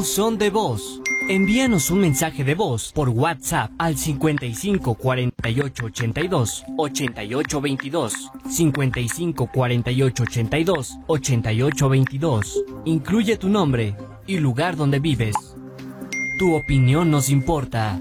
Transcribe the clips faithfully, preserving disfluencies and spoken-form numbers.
Buzón de voz. Envíanos un mensaje de voz por WhatsApp al cincuenta y cinco cuarenta y ocho ochenta y dos ochenta y ocho veintidós, cincuenta y cinco cuarenta y ocho ochenta y dos ochenta y ocho veintidós. Incluye tu nombre y lugar donde vives. Tu opinión nos importa.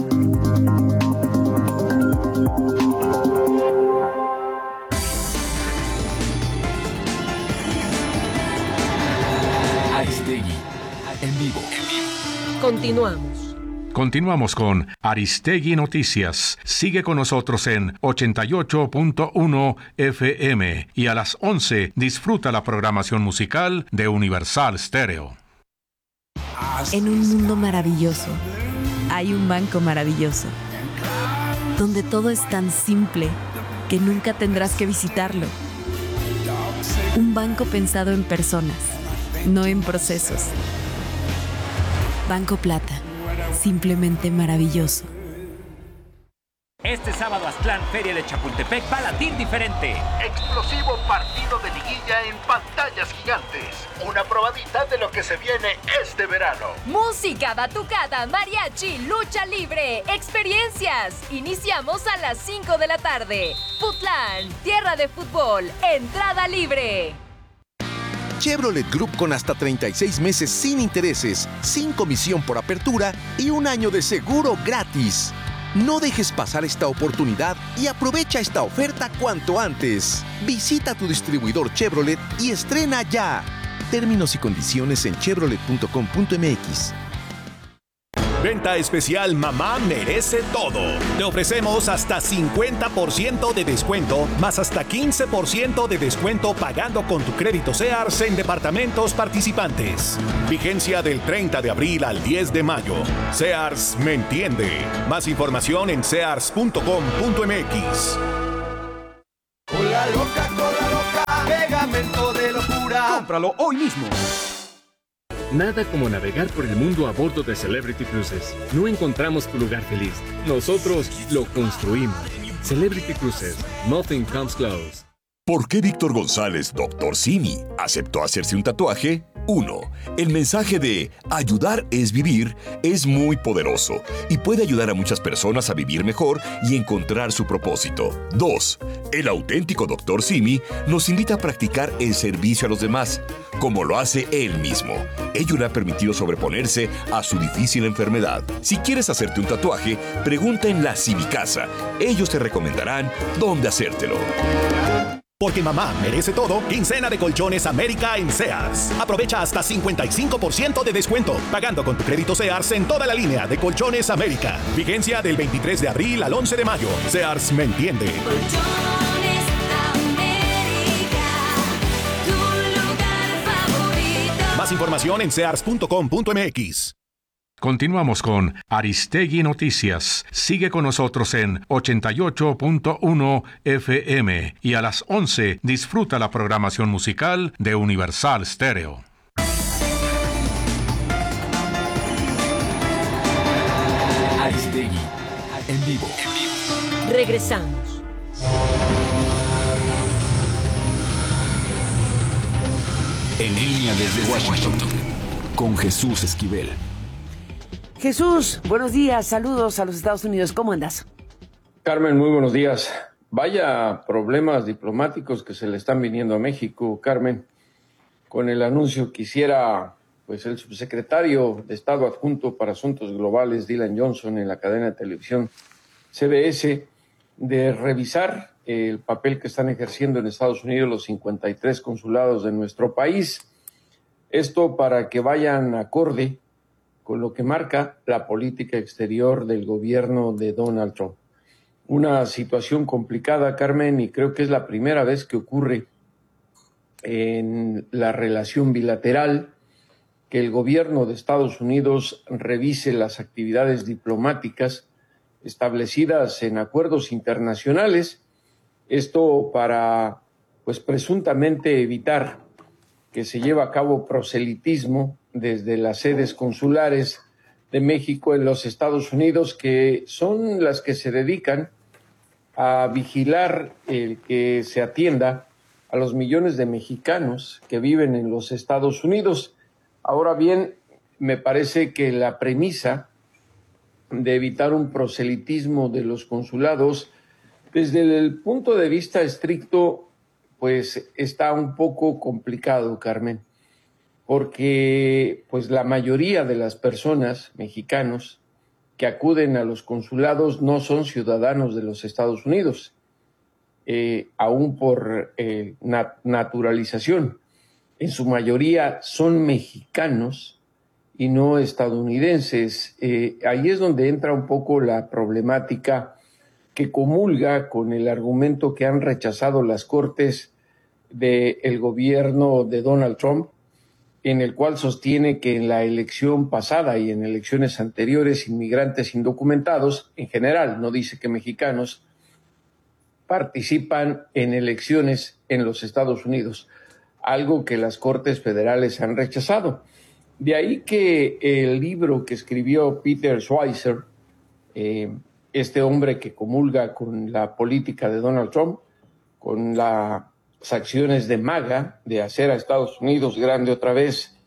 Aristegui, en vivo. Continuamos. Continuamos con Aristegui Noticias. Sigue con nosotros en ochenta y ocho punto uno F M y a las once disfruta la programación musical de Universal Stereo. En un mundo maravilloso, hay un banco maravilloso, donde todo es tan simple que nunca tendrás que visitarlo. Un banco pensado en personas, no en procesos. Banco Plata, simplemente maravilloso. Este sábado Aztlán Feria de Chapultepec va a latir diferente. Explosivo partido de liguilla en pantallas gigantes. Una probadita de lo que se viene este verano. Música, batucada, mariachi, lucha libre, experiencias. Iniciamos a las cinco de la tarde. Futlán, tierra de fútbol, entrada libre. Chevrolet Group con hasta treinta y seis meses sin intereses, sin comisión por apertura y un año de seguro gratis. No dejes pasar esta oportunidad y aprovecha esta oferta cuanto antes. Visita tu distribuidor Chevrolet y estrena ya. Términos y condiciones en chevrolet punto com punto m x. Venta especial Mamá Merece Todo. Te ofrecemos hasta cincuenta por ciento de descuento, más hasta quince por ciento de descuento pagando con tu crédito Sears en departamentos participantes. Vigencia del treinta de abril al diez de mayo. Sears me entiende. Más información en sears punto com punto m x. Cola loca, cola loca, pegamento de locura. Cómpralo hoy mismo. Nada como navegar por el mundo a bordo de Celebrity Cruises. No encontramos tu lugar feliz. Nosotros lo construimos. Celebrity Cruises. Nothing comes close. ¿Por qué Víctor González, doctor Simi, aceptó hacerse un tatuaje? uno. El mensaje de ayudar es vivir es muy poderoso y puede ayudar a muchas personas a vivir mejor y encontrar su propósito. dos. El auténtico doctor Simi nos invita a practicar el servicio a los demás, como lo hace él mismo. Ello le ha permitido sobreponerse a su difícil enfermedad. Si quieres hacerte un tatuaje, pregunta en la Simicasa. Ellos te recomendarán dónde hacértelo. Porque mamá merece todo, quincena de Colchones América en Sears. Aprovecha hasta cincuenta y cinco por ciento de descuento, pagando con tu crédito Sears en toda la línea de Colchones América. Vigencia del veintitrés de abril al once de mayo. Sears me entiende. Colchones América, tu lugar favorito. Más información en sears punto com punto m x. Continuamos con Aristegui Noticias. Sigue con nosotros en ochenta y ocho punto uno F M y a las once disfruta la programación musical de Universal Stereo. Aristegui, en vivo. Regresamos. En línea desde Washington, con Jesús Esquivel. Jesús, buenos días, saludos a los Estados Unidos, ¿cómo andas? Carmen, muy buenos días. Vaya problemas diplomáticos que se le están viniendo a México, Carmen. Con el anuncio que hiciera pues, el subsecretario de Estado adjunto para Asuntos Globales, Dylan Johnson, en la cadena de televisión C B S, de revisar el papel que están ejerciendo en Estados Unidos los cincuenta y tres consulados de nuestro país. Esto para que vayan acorde con lo que marca la política exterior del gobierno de Donald Trump. Una situación complicada, Carmen, y creo que es la primera vez que ocurre en la relación bilateral que el gobierno de Estados Unidos revise las actividades diplomáticas establecidas en acuerdos internacionales, esto para, pues, presuntamente evitar que se lleve a cabo proselitismo desde las sedes consulares de México en los Estados Unidos, que son las que se dedican a vigilar el que se atienda a los millones de mexicanos que viven en los Estados Unidos. Ahora bien, me parece que la premisa de evitar un proselitismo de los consulados, desde el punto de vista estricto, pues está un poco complicado, Carmen, porque pues la mayoría de las personas mexicanos que acuden a los consulados no son ciudadanos de los Estados Unidos, eh, aún por eh, nat- naturalización. En su mayoría son mexicanos y no estadounidenses. Eh, ahí es donde entra un poco la problemática que comulga con el argumento que han rechazado las Cortes del gobierno de Donald Trump, en el cual sostiene que en la elección pasada y en elecciones anteriores inmigrantes indocumentados, en general, no dice que mexicanos, participan en elecciones en los Estados Unidos, algo que las Cortes Federales han rechazado. De ahí que el libro que escribió Peter Schweizer, eh, este hombre que comulga con la política de Donald Trump, con las acciones de MAGA, de hacer a Estados Unidos grande otra vez,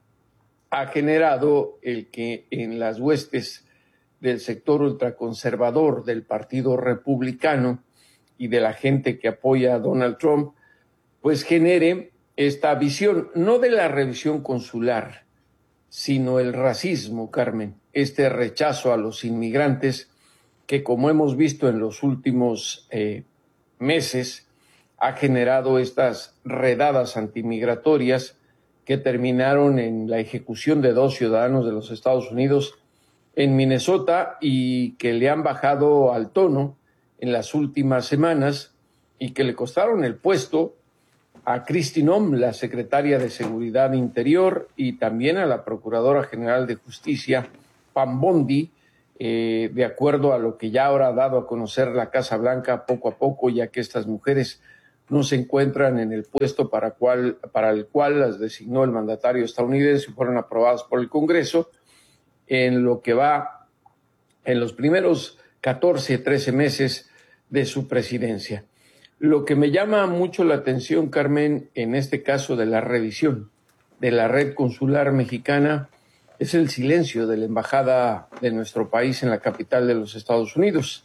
ha generado el que en las huestes del sector ultraconservador del Partido Republicano y de la gente que apoya a Donald Trump, pues genere esta visión, no de la revisión consular, sino el racismo, Carmen, este rechazo a los inmigrantes que, como hemos visto en los últimos eh, meses, ha generado estas redadas antimigratorias que terminaron en la ejecución de dos ciudadanos de los Estados Unidos en Minnesota y que le han bajado al tono en las últimas semanas y que le costaron el puesto a Kristi Noem, la secretaria de Seguridad Interior, y también a la Procuradora General de Justicia, Pam Bondi, eh, de acuerdo a lo que ya ahora ha dado a conocer la Casa Blanca poco a poco, ya que estas mujeres no se encuentran en el puesto para, cual, para el cual las designó el mandatario estadounidense y fueron aprobadas por el Congreso, en lo que va en los primeros catorce, trece meses de su presidencia. Lo que me llama mucho la atención, Carmen, en este caso de la revisión de la red consular mexicana, es el silencio de la embajada de nuestro país en la capital de los Estados Unidos.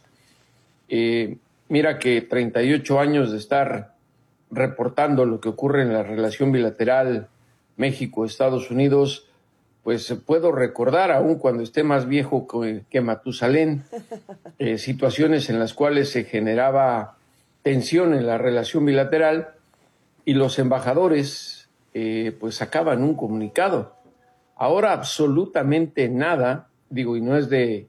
Eh, mira que treinta y ocho años de estar reportando lo que ocurre en la relación bilateral México-Estados Unidos, pues puedo recordar, aún cuando esté más viejo que, que Matusalén, eh, situaciones en las cuales se generaba tensión en la relación bilateral y los embajadores eh, pues sacaban un comunicado. Ahora absolutamente nada, digo, y no es de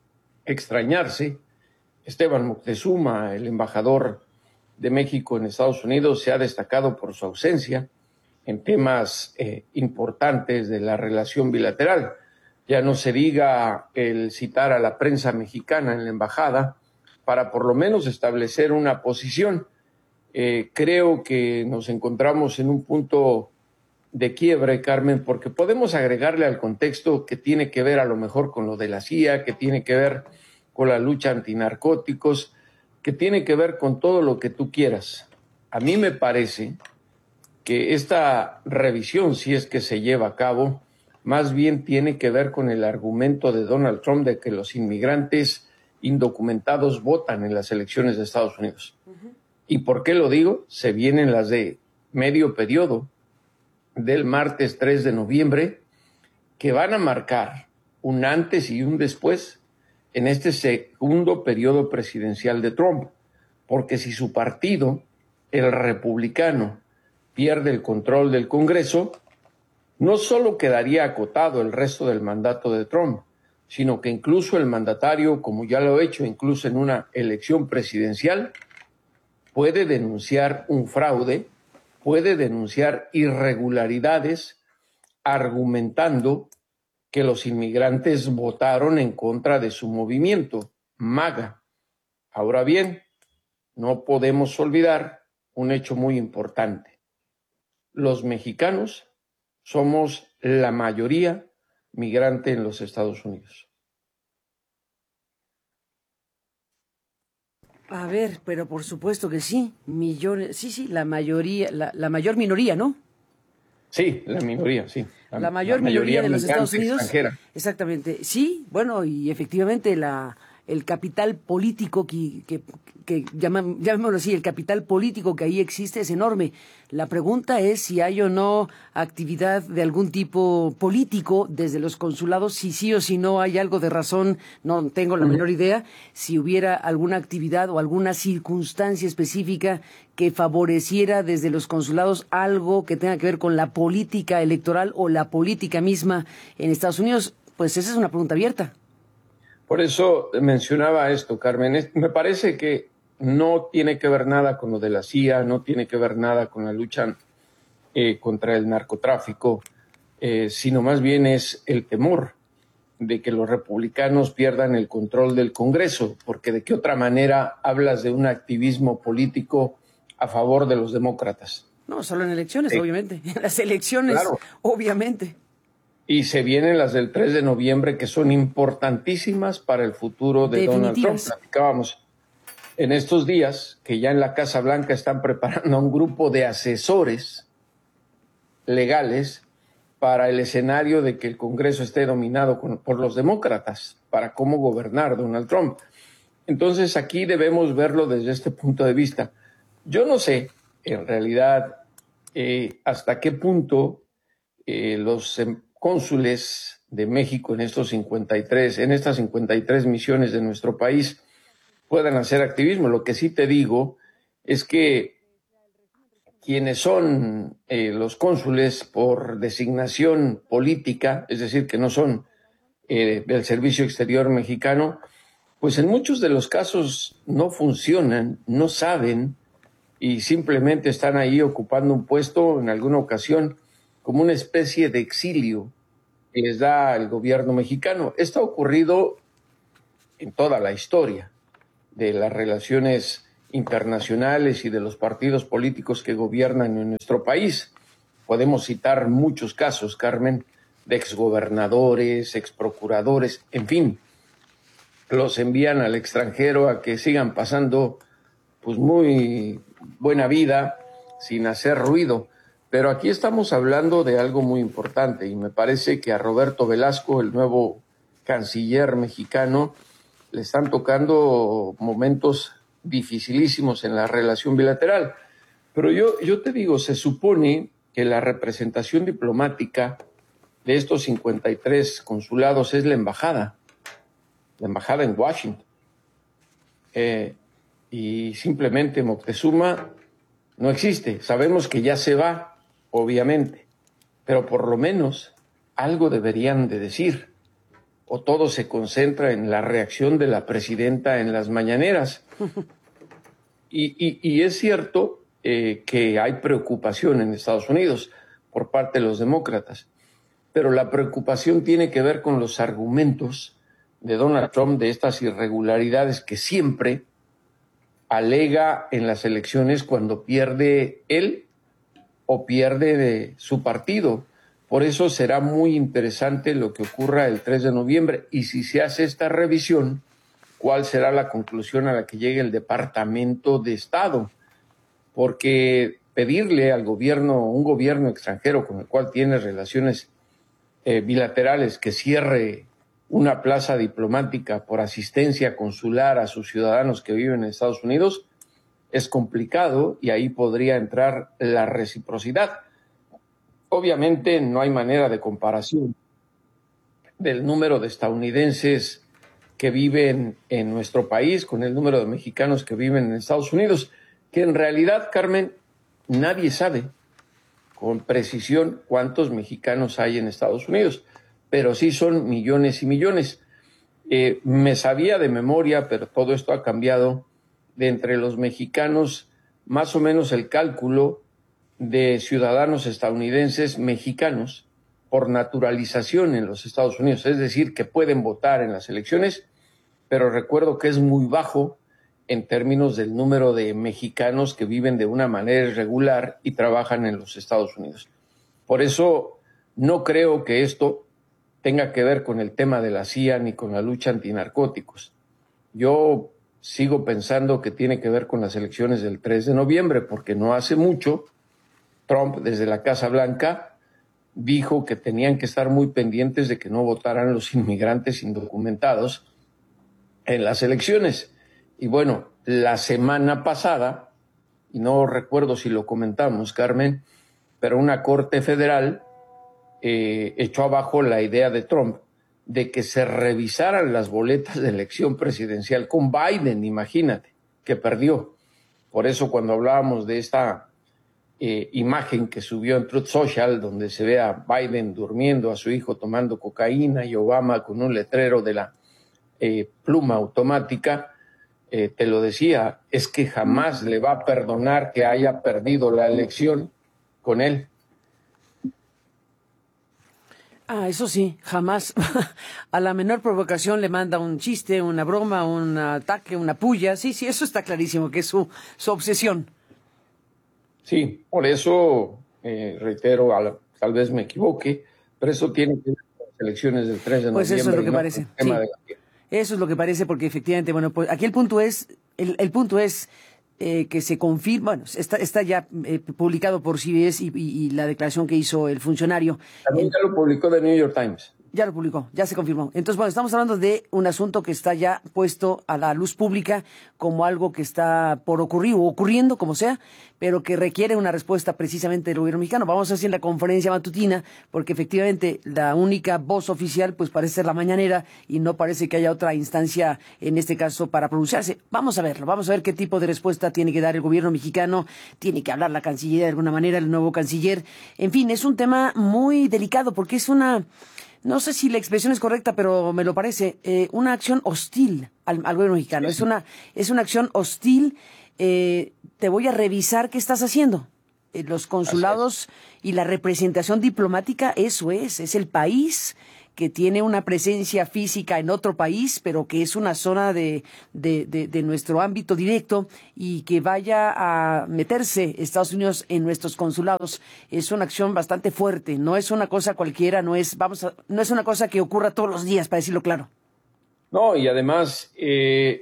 extrañarse. Esteban Moctezuma, el embajador de México en Estados Unidos, se ha destacado por su ausencia en temas eh, importantes de la relación bilateral. Ya no se diga el citar a la prensa mexicana en la embajada para por lo menos establecer una posición. Eh, creo que nos encontramos en un punto de quiebre, Carmen, porque podemos agregarle al contexto que tiene que ver a lo mejor con lo de la C I A, que tiene que ver con la lucha antinarcóticos, que tiene que ver con todo lo que tú quieras. A mí me parece que esta revisión, si es que se lleva a cabo, más bien tiene que ver con el argumento de Donald Trump de que los inmigrantes indocumentados votan en las elecciones de Estados Unidos. Uh-huh. ¿Y por qué lo digo? Se vienen las de medio periodo del martes tres de noviembre, que van a marcar un antes y un después en este segundo periodo presidencial de Trump, porque si su partido, el republicano, pierde el control del Congreso, no solo quedaría acotado el resto del mandato de Trump, sino que incluso el mandatario, como ya lo ha hecho incluso en una elección presidencial, puede denunciar un fraude, puede denunciar irregularidades, argumentando que los inmigrantes votaron en contra de su movimiento, MAGA. Ahora bien, no podemos olvidar un hecho muy importante. Los mexicanos somos la mayoría migrante en los Estados Unidos. A ver, pero por supuesto que sí, millones, sí, sí, la mayoría, la, la mayor minoría, ¿no? Sí, la minoría, sí. La, la mayor la minoría, minoría de los Estados Unidos. Extranjera. Exactamente. Sí, bueno, y efectivamente la el capital político que, que, que llaman, llamémoslo así, el capital político que ahí existe es enorme. La pregunta es si hay o no actividad de algún tipo político desde los consulados, si sí o si no hay algo de razón, no tengo la menor idea, si hubiera alguna actividad o alguna circunstancia específica que favoreciera desde los consulados algo que tenga que ver con la política electoral o la política misma en Estados Unidos. Pues esa es una pregunta abierta. Por eso mencionaba esto, Carmen. Me parece que no tiene que ver nada con lo de la C I A, no tiene que ver nada con la lucha eh, contra el narcotráfico, eh, sino más bien es el temor de que los republicanos pierdan el control del Congreso, porque de qué otra manera hablas de un activismo político a favor de los demócratas. No, solo en elecciones, sí. Obviamente. En las elecciones, claro. Obviamente. Y se vienen las del tres de noviembre, que son importantísimas para el futuro de Donald Trump. Platicábamos en estos días que ya en la Casa Blanca están preparando a un grupo de asesores legales para el escenario de que el Congreso esté dominado con, por los demócratas, para cómo gobernar Donald Trump. Entonces aquí debemos verlo desde este punto de vista. Yo no sé, en realidad, eh, hasta qué punto eh, los cónsules de México en estos cincuenta y tres, en estas cincuenta y tres misiones de nuestro país puedan hacer activismo. Lo que sí te digo es que quienes son eh, los cónsules por designación política, es decir, que no son eh, del Servicio Exterior mexicano, pues en muchos de los casos no funcionan, no saben y simplemente están ahí ocupando un puesto en alguna ocasión como una especie de exilio que les da el gobierno mexicano. Esto ha ocurrido en toda la historia de las relaciones internacionales y de los partidos políticos que gobiernan en nuestro país. Podemos citar muchos casos, Carmen, de exgobernadores, exprocuradores, en fin, los envían al extranjero a que sigan pasando pues muy buena vida sin hacer ruido. Pero aquí estamos hablando de algo muy importante y me parece que a Roberto Velasco, el nuevo canciller mexicano, le están tocando momentos dificilísimos en la relación bilateral. Pero yo, yo te digo, se supone que la representación diplomática de estos cincuenta y tres consulados es la embajada, la embajada en Washington. Eh, y simplemente Moctezuma no existe. Sabemos que ya se va, obviamente, pero por lo menos algo deberían de decir, o todo se concentra en la reacción de la presidenta en las mañaneras. Y, y, y es cierto eh, que hay preocupación en Estados Unidos por parte de los demócratas, pero la preocupación tiene que ver con los argumentos de Donald Trump de estas irregularidades que siempre alega en las elecciones cuando pierde él o pierde de su partido. Por eso será muy interesante lo que ocurra el tres de noviembre. Y si se hace esta revisión, ¿cuál será la conclusión a la que llegue el Departamento de Estado? Porque pedirle al gobierno, un gobierno extranjero con el cual tiene relaciones eh, bilaterales, que cierre una plaza diplomática por asistencia consular a sus ciudadanos que viven en Estados Unidos, es complicado y ahí podría entrar la reciprocidad. Obviamente no hay manera de comparación del número de estadounidenses que viven en nuestro país con el número de mexicanos que viven en Estados Unidos, que en realidad, Carmen, nadie sabe con precisión cuántos mexicanos hay en Estados Unidos, pero sí son millones y millones. Eh, me sabía de memoria, pero todo esto ha cambiado, de entre los mexicanos, más o menos el cálculo de ciudadanos estadounidenses mexicanos por naturalización en los Estados Unidos, es decir, que pueden votar en las elecciones, pero recuerdo que es muy bajo en términos del número de mexicanos que viven de una manera irregular y trabajan en los Estados Unidos. Por eso no creo que esto tenga que ver con el tema de la C I A ni con la lucha antinarcóticos. Yo sigo pensando que tiene que ver con las elecciones del tres de noviembre, porque no hace mucho Trump, desde la Casa Blanca, dijo que tenían que estar muy pendientes de que no votaran los inmigrantes indocumentados en las elecciones. Y bueno, la semana pasada, y no recuerdo si lo comentamos, Carmen, pero una corte federal eh, echó abajo la idea de Trump de que se revisaran las boletas de elección presidencial con Biden, imagínate, que perdió. Por eso cuando hablábamos de esta eh, imagen que subió en Truth Social, donde se ve a Biden durmiendo, a su hijo tomando cocaína y Obama con un letrero de la eh, pluma automática, eh, te lo decía, es que jamás le va a perdonar que haya perdido la elección con él. Ah, eso sí, jamás. A la menor provocación le manda un chiste, una broma, un ataque, una puya. Sí, sí, eso está clarísimo, que es su, su obsesión. Sí, por eso, eh, reitero, a la- tal vez me equivoque, pero eso tiene que ver con las elecciones del tres de noviembre. Pues eso es lo que y no parece. con el tema Sí. de la- Eso es lo que parece, porque efectivamente, bueno, pues aquí el punto es, el, el punto es eh, que se confirma, bueno, está, está ya eh, publicado por C B S y, y- y la declaración que hizo el funcionario. También ya lo publicó The New York Times. Ya lo publicó, ya se confirmó. Entonces, bueno, estamos hablando de un asunto que está ya puesto a la luz pública como algo que está por ocurrir o ocurriendo, como sea, pero que requiere una respuesta precisamente del gobierno mexicano. Vamos a hacer la conferencia matutina, porque efectivamente la única voz oficial pues parece ser la mañanera y no parece que haya otra instancia en este caso para pronunciarse. Vamos a verlo, vamos a ver qué tipo de respuesta tiene que dar el gobierno mexicano, tiene que hablar la Cancillería de alguna manera, el nuevo canciller. En fin, es un tema muy delicado porque es una... No sé si la expresión es correcta, pero me lo parece, eh, una acción hostil al, al gobierno mexicano. Es una, es una acción hostil. Eh, te voy a revisar qué estás haciendo. Eh, los consulados y la representación diplomática, eso es, es el país que tiene una presencia física en otro país, pero que es una zona de, de, de, de nuestro ámbito directo, y que vaya a meterse Estados Unidos en nuestros consulados es una acción bastante fuerte. No es una cosa cualquiera, no es, vamos a, no es una cosa que ocurra todos los días, para decirlo claro. No, y además, eh,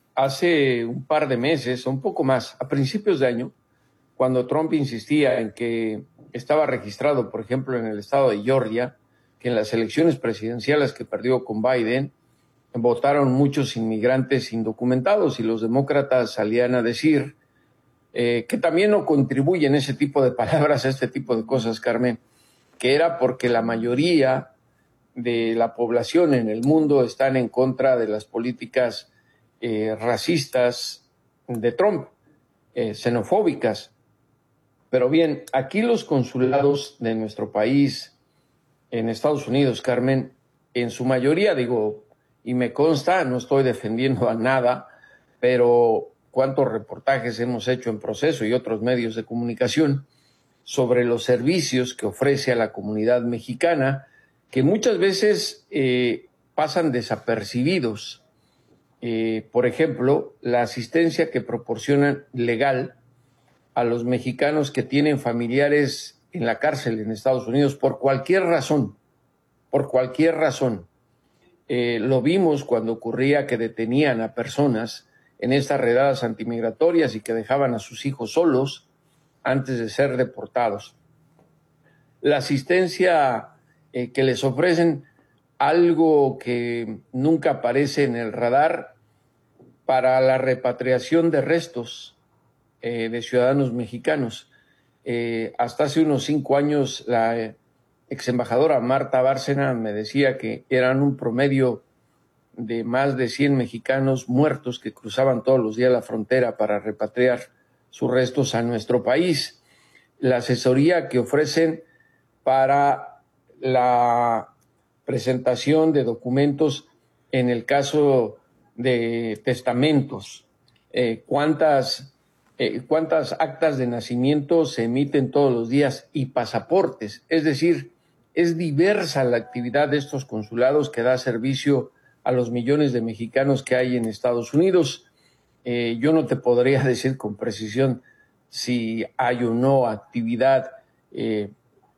hace un par de meses, un poco más, a principios de año, cuando Trump insistía en que estaba registrado, por ejemplo, en el estado de Georgia, que en las elecciones presidenciales que perdió con Biden, votaron muchos inmigrantes indocumentados, y los demócratas salían a decir eh, que también no contribuyen ese tipo de palabras a este tipo de cosas, Carmen, que era porque la mayoría de la población en el mundo están en contra de las políticas eh, racistas de Trump, eh, xenofóbicas. Pero bien, aquí los consulados de nuestro país en Estados Unidos, Carmen, en su mayoría, digo, y me consta, no estoy defendiendo a nada, pero cuántos reportajes hemos hecho en Proceso y otros medios de comunicación sobre los servicios que ofrece a la comunidad mexicana, que muchas veces eh, pasan desapercibidos. Eh, por ejemplo, la asistencia que proporcionan legal a los mexicanos que tienen familiares en la cárcel en Estados Unidos por cualquier razón, por cualquier razón. Eh, lo vimos cuando ocurría que detenían a personas en estas redadas antimigratorias y que dejaban a sus hijos solos antes de ser deportados. La asistencia eh, que les ofrecen, algo que nunca aparece en el radar, para la repatriación de restos eh, de ciudadanos mexicanos. Eh, hasta hace unos cinco años la eh, ex embajadora Marta Bárcena me decía que eran un promedio de más de cien mexicanos muertos que cruzaban todos los días la frontera para repatriar sus restos a nuestro país. La asesoría que ofrecen para la presentación de documentos en el caso de testamentos, eh, cuántas Eh, cuántas actas de nacimiento se emiten todos los días y pasaportes. Es decir, es diversa la actividad de estos consulados que da servicio a los millones de mexicanos que hay en Estados Unidos. Eh, yo no te podría decir con precisión si hay o no actividad eh,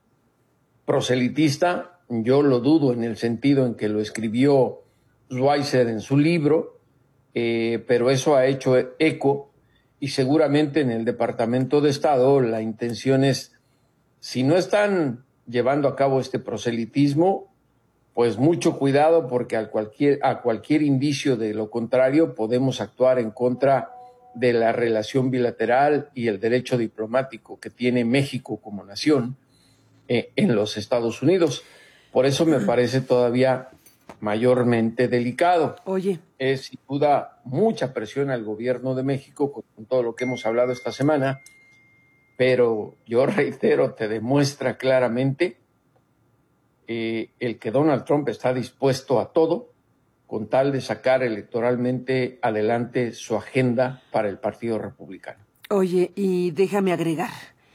proselitista. Yo lo dudo en el sentido en que lo escribió Schweizer en su libro, eh, pero eso ha hecho eco. Y seguramente en el Departamento de Estado la intención es, si no están llevando a cabo este proselitismo, pues mucho cuidado, porque a cualquier, a cualquier indicio de lo contrario podemos actuar en contra de la relación bilateral y el derecho diplomático que tiene México como nación eh, en los Estados Unidos. Por eso me parece todavía mayormente delicado. Oye. Es sin duda mucha presión al gobierno de México con, con todo lo que hemos hablado esta semana, pero yo reitero, te demuestra claramente eh, el que Donald Trump está dispuesto a todo con tal de sacar electoralmente adelante su agenda para el Partido Republicano. Oye, y déjame agregar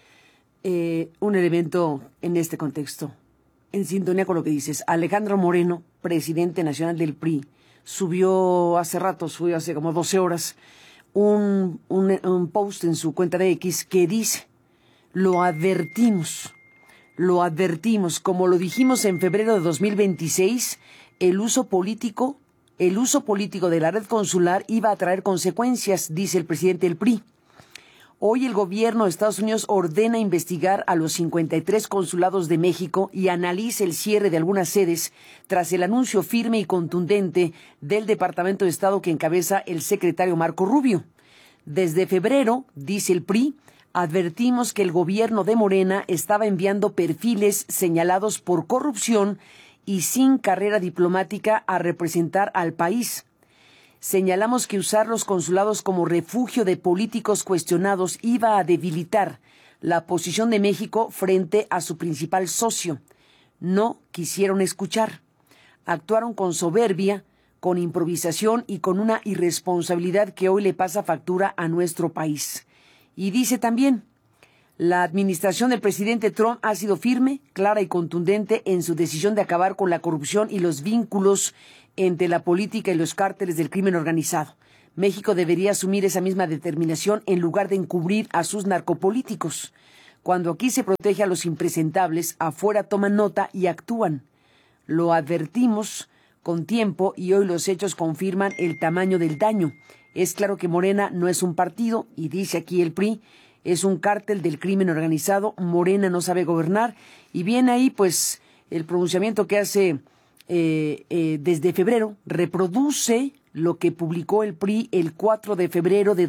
eh, un elemento en este contexto, en sintonía con lo que dices. Alejandro Moreno, presidente nacional del P R I, subió hace rato, subió hace como doce horas, un, un, un post en su cuenta de X que dice: lo advertimos, lo advertimos, como lo dijimos en febrero de dos mil veintiséis, el uso político, el uso político de la red consular iba a traer consecuencias, dice el presidente del P R I. Hoy el gobierno de Estados Unidos ordena investigar a los cincuenta y tres consulados de México y analiza el cierre de algunas sedes tras el anuncio firme y contundente del Departamento de Estado que encabeza el secretario Marco Rubio. Desde febrero, dice el P R I, advertimos que el gobierno de Morena estaba enviando perfiles señalados por corrupción y sin carrera diplomática a representar al país. Señalamos que usar los consulados como refugio de políticos cuestionados iba a debilitar la posición de México frente a su principal socio. No quisieron escuchar. Actuaron con soberbia, con improvisación y con una irresponsabilidad que hoy le pasa factura a nuestro país. Y dice también: la administración del presidente Trump ha sido firme, clara y contundente en su decisión de acabar con la corrupción y los vínculos entre la política y los cárteles del crimen organizado. México debería asumir esa misma determinación en lugar de encubrir a sus narcopolíticos. Cuando aquí se protege a los impresentables, afuera toman nota y actúan. Lo advertimos con tiempo y hoy los hechos confirman el tamaño del daño. Es claro que Morena no es un partido, y dice aquí el P R I, es un cártel del crimen organizado. Morena no sabe gobernar, y viene ahí pues el pronunciamiento que hace eh, eh, desde febrero, reproduce lo que publicó el P R I el cuatro de febrero de...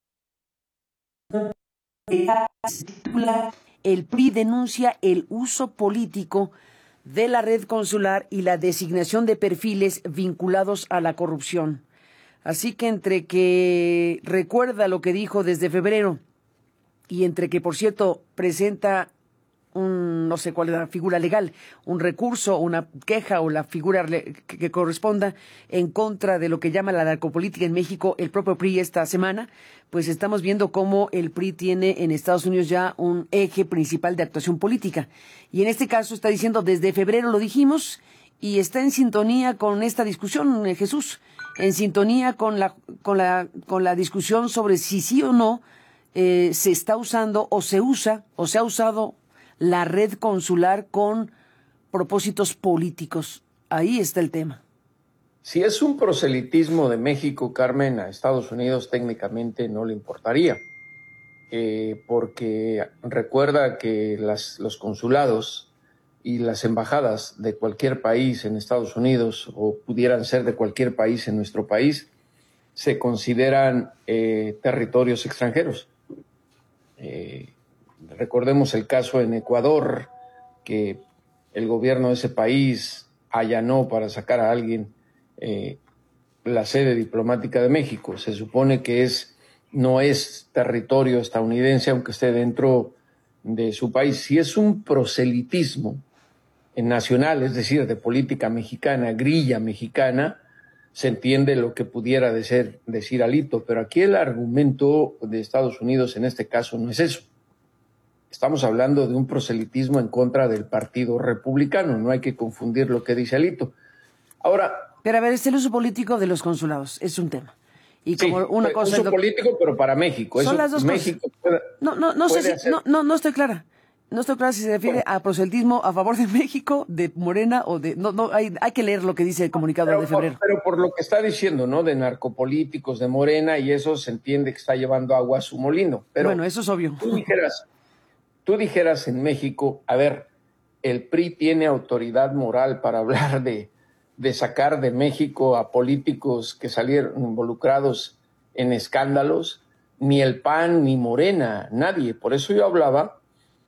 El P R I denuncia el uso político de la red consular y la designación de perfiles vinculados a la corrupción. Así que entre que recuerda lo que dijo desde febrero y entre que, por cierto, presenta un, no sé cuál es la figura legal, un recurso, una queja o la figura que, que corresponda en contra de lo que llama la narcopolítica en México, el propio P R I esta semana, pues estamos viendo cómo el P R I tiene en Estados Unidos ya un eje principal de actuación política. Y en este caso está diciendo, desde febrero lo dijimos, y está en sintonía con esta discusión, eh, Jesús, en sintonía con la, con la, con la discusión sobre si sí o no eh, se está usando o se usa o se ha usado la red consular con propósitos políticos. Ahí está el tema. Si es un proselitismo de México, Carmen, a Estados Unidos técnicamente no le importaría, eh, porque recuerda que las, los consulados y las embajadas de cualquier país en Estados Unidos, o pudieran ser de cualquier país en nuestro país, se consideran eh, territorios extranjeros. Eh, recordemos el caso en Ecuador, que el gobierno de ese país allanó para sacar a alguien eh, la sede diplomática de México. Se supone que es, no es territorio estadounidense, aunque esté dentro de su país. Si es un proselitismo nacional, es decir, de política mexicana, grilla mexicana, se entiende lo que pudiera de ser, decir Alito, pero aquí el argumento de Estados Unidos en este caso no es eso. Estamos hablando de un proselitismo en contra del Partido Republicano, no hay que confundir lo que dice Alito. Ahora... Pero a ver, es el uso político de los consulados, es un tema. Y como sí, una cosa uso es lo... político, pero para México. Son eso las dos México cosas. Puede, no, no, no sé si, hacer... no, no, no estoy clara. No estoy clara si se refiere a proselitismo a favor de México, de Morena o de... No, no, hay, hay que leer lo que dice el comunicado pero, de febrero. Pero por lo que está diciendo, ¿no? De narcopolíticos, de Morena, y eso se entiende que está llevando agua a su molino. Pero bueno, eso es obvio. Tú dijeras, tú dijeras en México, a ver, el P R I tiene autoridad moral para hablar de, de sacar de México a políticos que salieron involucrados en escándalos, ni el P A N, ni Morena, nadie. Por eso yo hablaba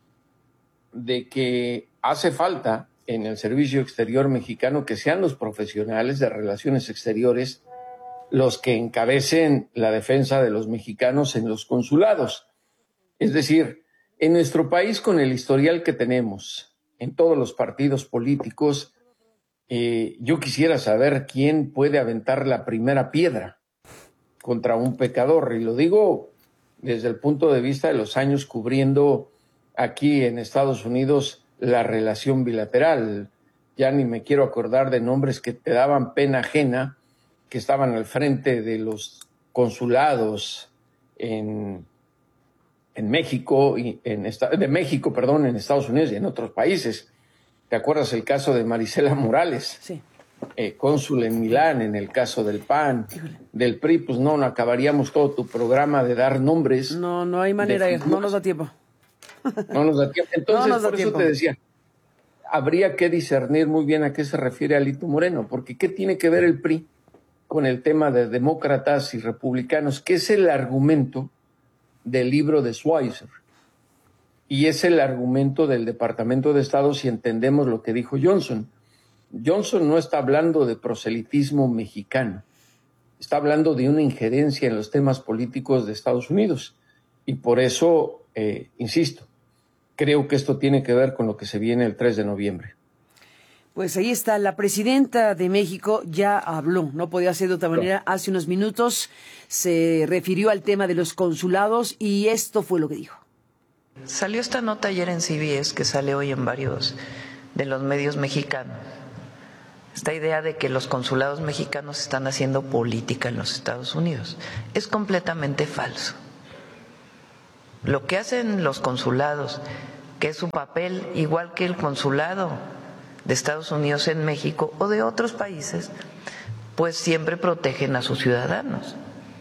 de que hace falta en el Servicio Exterior Mexicano que sean los profesionales de relaciones exteriores los que encabecen la defensa de los mexicanos en los consulados. Es decir, en nuestro país, con el historial que tenemos en todos los partidos políticos, eh, yo quisiera saber quién puede aventar la primera piedra contra un pecador. Y lo digo desde el punto de vista de los años cubriendo aquí en Estados Unidos la relación bilateral. Ya ni me quiero acordar de nombres que te daban pena ajena, que estaban al frente de los consulados en, en México, y en esta, de México, perdón, en Estados Unidos y en otros países. ¿Te acuerdas el caso de Marisela Morales? Sí. Eh, cónsul en Milán, en el caso del P A N, del P R I, pues no, no acabaríamos todo tu programa de dar nombres. No, no hay manera, no nos da tiempo. No nos da tiempo. Entonces, no nos da por eso tiempo. te decía, habría que discernir muy bien a qué se refiere Alito Moreno, porque ¿qué tiene que ver el P R I con el tema de demócratas y republicanos? Que es el argumento del libro de Schweizer y es el argumento del Departamento de Estado si entendemos lo que dijo Johnson. Johnson no está hablando de proselitismo mexicano, está hablando de una injerencia en los temas políticos de Estados Unidos. Y por eso, eh, insisto, creo que esto tiene que ver con lo que se viene el tres de noviembre. Pues ahí está, la presidenta de México ya habló, no podía ser de otra manera. Hace unos minutos se refirió al tema de los consulados y esto fue lo que dijo. Salió esta nota ayer en C B S, que sale hoy en varios de los medios mexicanos. Esta idea de que los consulados mexicanos están haciendo política en los Estados Unidos es completamente falso. Lo que hacen los consulados, que es su papel igual que el consulado de Estados Unidos en México o de otros países, pues siempre protegen a sus ciudadanos,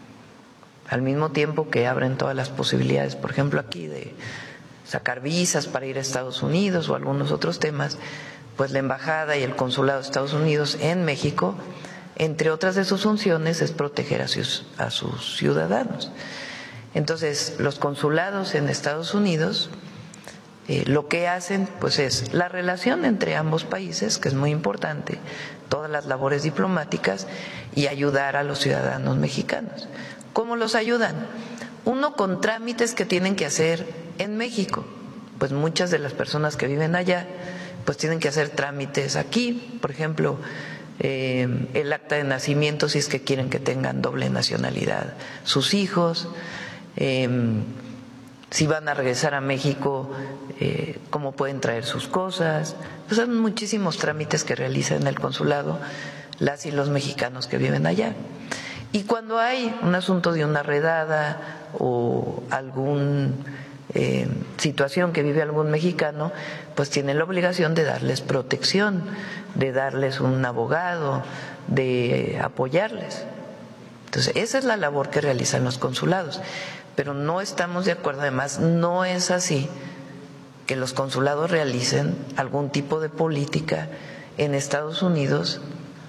al mismo tiempo que abren todas las posibilidades, por ejemplo aquí de sacar visas para ir a Estados Unidos o algunos otros temas. Pues la embajada y el consulado de Estados Unidos en México, entre otras de sus funciones, es proteger a sus, a sus ciudadanos. Entonces, los consulados en Estados Unidos eh, lo que hacen pues es la relación entre ambos países, que es muy importante, todas las labores diplomáticas y ayudar a los ciudadanos mexicanos. ¿Cómo los ayudan? Uno, con trámites que tienen que hacer en México, pues muchas de las personas que viven allá pues tienen que hacer trámites aquí, por ejemplo, eh, el acta de nacimiento si es que quieren que tengan doble nacionalidad sus hijos, eh, si van a regresar a México, eh, cómo pueden traer sus cosas. Pues son muchísimos trámites que realizan en el consulado las y los mexicanos que viven allá. Y cuando hay un asunto de una redada o algún Eh, situación que vive algún mexicano, pues tienen la obligación de darles protección, de darles un abogado, de apoyarles. Entonces, esa es la labor que realizan los consulados. Pero no estamos de acuerdo, además, no es así que los consulados realicen algún tipo de política en Estados Unidos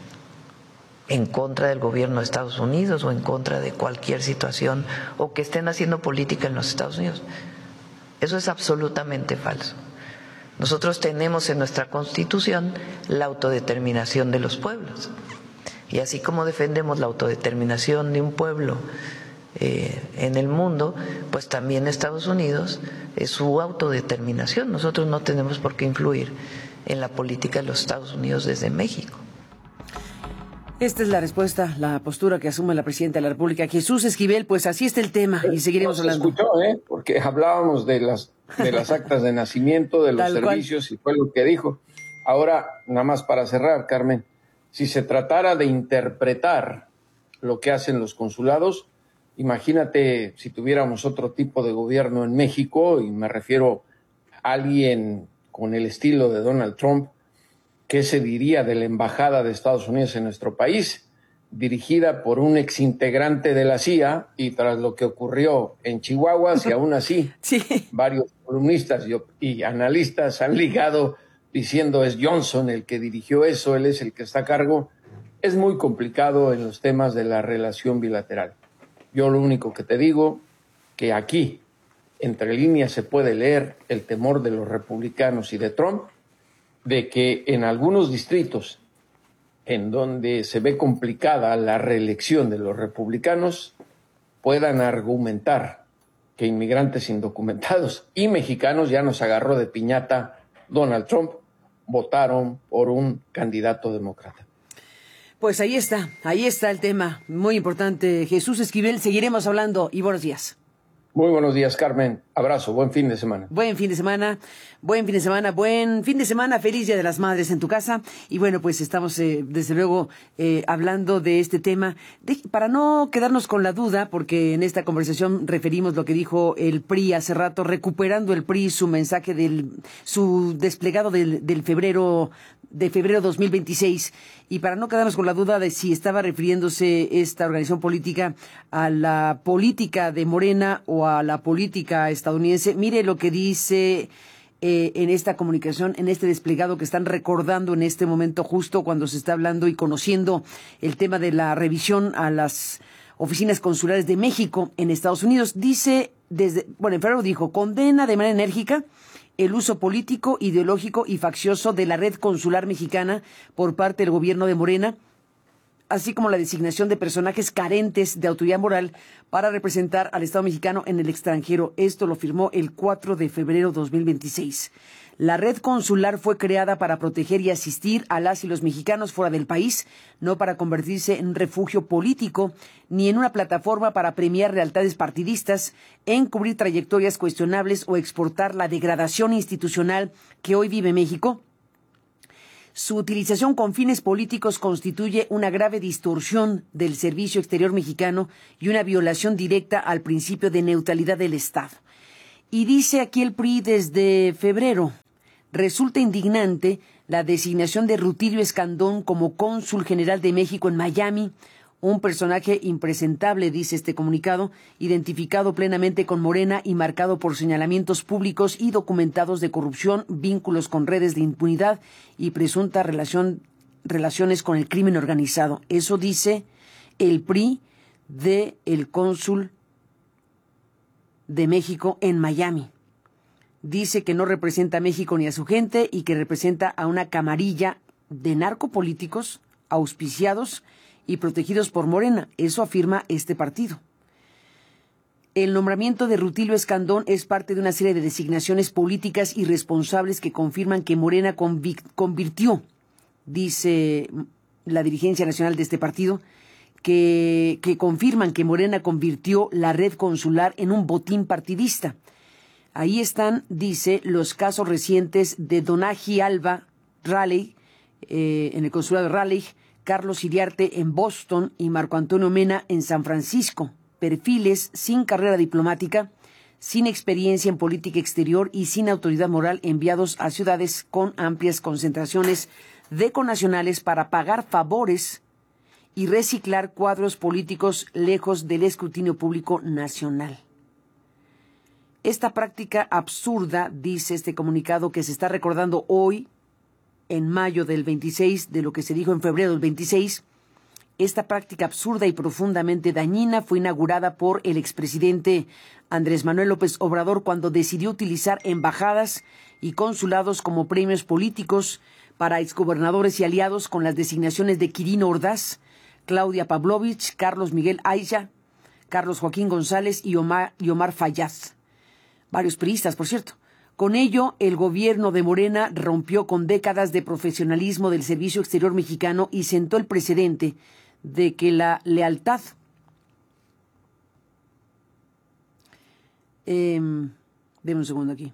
en contra del gobierno de Estados Unidos o en contra de cualquier situación, o que estén haciendo política en los Estados Unidos. Eso es absolutamente falso. Nosotros tenemos en nuestra Constitución la autodeterminación de los pueblos. Y así como defendemos la autodeterminación de un pueblo eh, en el mundo, pues también Estados Unidos es su autodeterminación. Nosotros no tenemos por qué influir en la política de los Estados Unidos desde México. Esta es la respuesta, la postura que asume la presidenta de la República. Jesús Esquivel, pues así está el tema y seguiremos no se hablando. Escuchó, ¿eh? Porque hablábamos de las, de las actas de nacimiento, de los Tal servicios, cual. y fue lo que dijo. Ahora, nada más para cerrar, Carmen, si se tratara de interpretar lo que hacen los consulados, imagínate si tuviéramos otro tipo de gobierno en México, y me refiero a alguien con el estilo de Donald Trump. ¿Qué se diría de la Embajada de Estados Unidos en nuestro país, dirigida por un exintegrante de la C I A, y tras lo que ocurrió en Chihuahua, si aún así sí. varios columnistas y, y analistas han ligado diciendo es Johnson el que dirigió eso, él es el que está a cargo, es muy complicado en los temas de la relación bilateral. Yo lo único que te digo, que aquí, entre líneas, se puede leer el temor de los republicanos y de Trump de que en algunos distritos en donde se ve complicada la reelección de los republicanos puedan argumentar que inmigrantes indocumentados y mexicanos, ya nos agarró de piñata Donald Trump, votaron por un candidato demócrata. Pues ahí está, ahí está el tema, muy importante. Jesús Esquivel, seguiremos hablando y buenos días. Muy buenos días, Carmen. Abrazo, buen fin de semana. Buen fin de semana, buen fin de semana, buen fin de semana, feliz Día de las Madres en tu casa. Y bueno, pues estamos eh, desde luego eh, hablando de este tema, de, para no quedarnos con la duda, porque en esta conversación referimos lo que dijo el P R I hace rato, recuperando el P R I su mensaje del, su desplegado del, del febrero, de febrero dos mil veintiséis, y para no quedarnos con la duda de si estaba refiriéndose esta organización política a la política de Morena o a la política estadounidense, mire lo que dice eh, en esta comunicación, en este desplegado que están recordando en este momento, justo cuando se está hablando y conociendo el tema de la revisión a las oficinas consulares de México en Estados Unidos. Dice, desde, bueno, en febrero dijo, condena de manera enérgica el uso político, ideológico y faccioso de la red consular mexicana por parte del gobierno de Morena, así como la designación de personajes carentes de autoridad moral para representar al Estado mexicano en el extranjero. Esto lo firmó el cuatro de febrero de dos mil veintiséis. La red consular fue creada para proteger y asistir a las y los mexicanos fuera del país, no para convertirse en un refugio político, ni en una plataforma para premiar lealtades partidistas, encubrir trayectorias cuestionables o exportar la degradación institucional que hoy vive México. Su utilización con fines políticos constituye una grave distorsión del servicio exterior mexicano y una violación directa al principio de neutralidad del Estado. Y dice aquí el P R I desde febrero, resulta indignante la designación de Rutilio Escandón como cónsul general de México en Miami, un personaje impresentable, dice este comunicado, identificado plenamente con Morena y marcado por señalamientos públicos y documentados de corrupción, vínculos con redes de impunidad y presunta relación, relaciones con el crimen organizado. Eso dice el P R I de el cónsul de México en Miami. Dice que no representa a México ni a su gente y que representa a una camarilla de narcopolíticos auspiciados y protegidos por Morena. Eso afirma este partido. El nombramiento de Rutilio Escandón es parte de una serie de designaciones políticas irresponsables que confirman que Morena convic- convirtió, dice la dirigencia nacional de este partido, que, que confirman que Morena convirtió la red consular en un botín partidista. Ahí están, dice, los casos recientes de Donaji Alba Raleigh, eh, en el consulado de Raleigh, Carlos Iriarte en Boston y Marco Antonio Mena en San Francisco. Perfiles sin carrera diplomática, sin experiencia en política exterior y sin autoridad moral enviados a ciudades con amplias concentraciones de connacionales para pagar favores y reciclar cuadros políticos lejos del escrutinio público nacional. Esta práctica absurda, dice este comunicado, que se está recordando hoy, en mayo del veintiséis, de lo que se dijo en febrero del veintiséis, esta práctica absurda y profundamente dañina fue inaugurada por el expresidente Andrés Manuel López Obrador cuando decidió utilizar embajadas y consulados como premios políticos para exgobernadores y aliados con las designaciones de Quirino Ordaz, Claudia Pavlovich, Carlos Miguel Aiza, Carlos Joaquín González y Omar, y Omar Fayad. Varios priistas, por cierto. Con ello, el gobierno de Morena rompió con décadas de profesionalismo del servicio exterior mexicano y sentó el precedente de que la lealtad eh, deme un segundo aquí.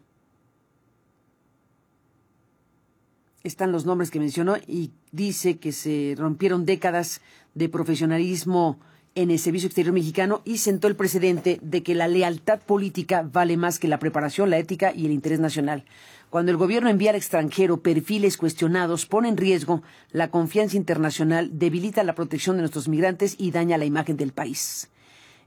Están los nombres que mencionó y dice que se rompieron décadas de profesionalismo en el servicio exterior mexicano y sentó el precedente de que la lealtad política vale más que la preparación, la ética y el interés nacional. Cuando el gobierno envía al extranjero perfiles cuestionados, pone en riesgo la confianza internacional, debilita la protección de nuestros migrantes y daña la imagen del país.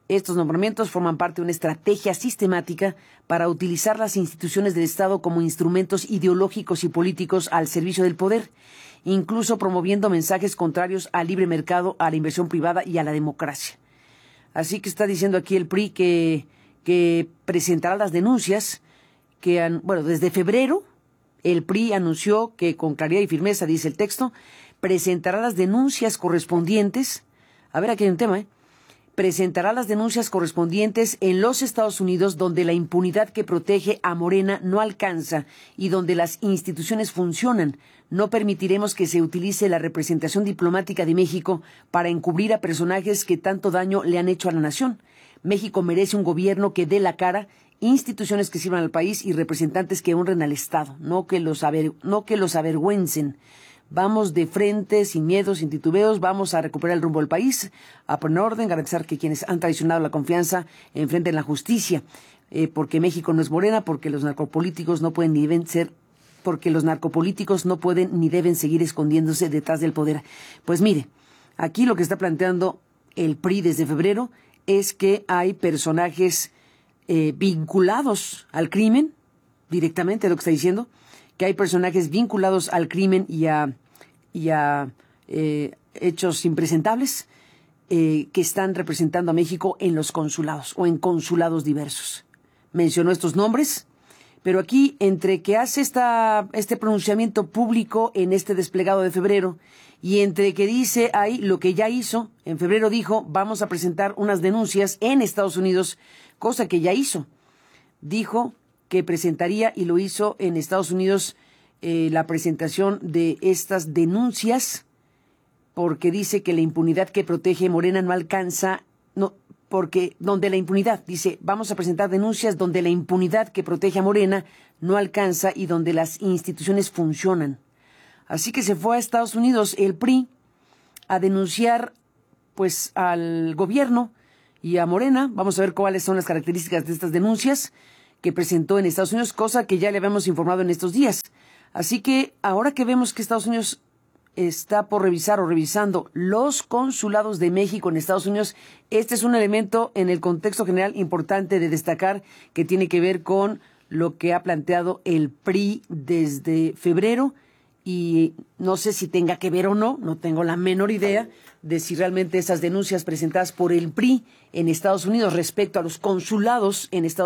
Estos nombramientos forman parte de una estrategia sistemática para utilizar las instituciones del Estado como instrumentos ideológicos y políticos al servicio del poder, incluso promoviendo mensajes contrarios al libre mercado, a la inversión privada y a la democracia. Así que está diciendo aquí el P R I que, que presentará las denuncias que, han, bueno, desde febrero el P R I anunció que con claridad y firmeza, dice el texto, presentará las denuncias correspondientes. A ver, aquí hay un tema, ¿eh? Presentará las denuncias correspondientes en los Estados Unidos, donde la impunidad que protege a Morena no alcanza y donde las instituciones funcionan. No permitiremos que se utilice la representación diplomática de México para encubrir a personajes que tanto daño le han hecho a la nación. México merece un gobierno que dé la cara, instituciones que sirvan al país y representantes que honren al Estado, no que los, aver, no que los avergüencen. Vamos de frente, sin miedo, sin titubeos, vamos a recuperar el rumbo del país, a poner orden, garantizar que quienes han traicionado la confianza enfrenten la justicia, eh, porque México no es Morena, porque los narcopolíticos no pueden ni deben ser, porque los narcopolíticos no pueden ni deben seguir escondiéndose detrás del poder. Pues mire, aquí lo que está planteando el P R I desde febrero es que hay personajes eh, vinculados al crimen, directamente lo que está diciendo, que hay personajes vinculados al crimen y a, y a eh, hechos impresentables eh, que están representando a México en los consulados o en consulados diversos. Mencionó estos nombres, pero aquí entre que hace esta, este pronunciamiento público en este desplegado de febrero y entre que dice ahí lo que ya hizo, en febrero dijo, vamos a presentar unas denuncias en Estados Unidos, cosa que ya hizo. Dijo que presentaría, y lo hizo en Estados Unidos, eh, la presentación de estas denuncias, porque dice que la impunidad que protege Morena no alcanza, no, porque donde la impunidad, dice, vamos a presentar denuncias donde la impunidad que protege a Morena no alcanza y donde las instituciones funcionan. Así que se fue a Estados Unidos el P R I a denunciar, pues, al gobierno y a Morena. Vamos a ver cuáles son las características de estas denuncias que presentó en Estados Unidos, cosa que ya le habíamos informado en estos días. Así que ahora que vemos que Estados Unidos está por revisar o revisando los consulados de México en Estados Unidos, este es un elemento en el contexto general importante de destacar que tiene que ver con lo que ha planteado el P R I desde febrero, y no sé si tenga que ver o no, no tengo la menor idea de si realmente esas denuncias presentadas por el P R I en Estados Unidos respecto a los consulados en Estados Unidos